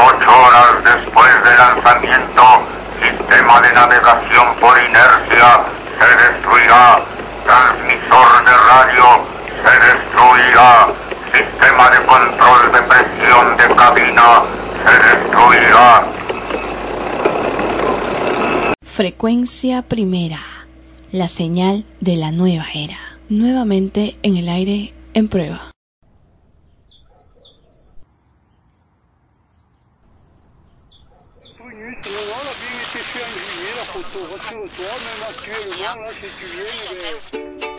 8 horas después del lanzamiento, sistema de navegación por inercia se destruirá. Transmisor de radio se destruirá. Sistema de control de presión de cabina se destruirá. Frecuencia primera, la señal de la nueva era. Nuevamente en el aire, en prueba. On a bien été fait en juillet, la photo, parce que toi, même actuellement, là, si tu viens,